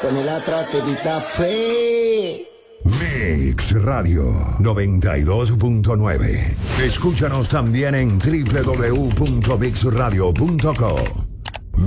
Ponela atrás, tedita fe. Mix Radio 92.9. Escúchanos también en www.mixradio.co.